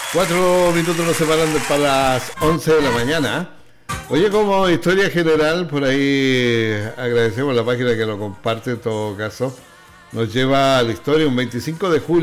4 minutos nos separan para las 11 de la mañana. Oye, como historia general, por ahí agradecemos la página que lo comparte en todo caso. Nos lleva a la historia un 25 de julio.